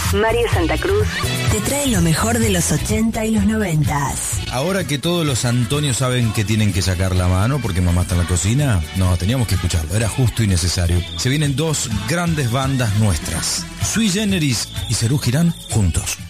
Mario Santa Cruz te trae lo mejor de los 80 y los 90. Ahora que todos los Antonios saben que tienen que sacar la mano porque mamá está en la cocina, no, teníamos que escucharlo, era justo y necesario. Se vienen dos grandes bandas nuestras, Sui Generis y Serú Girán juntos.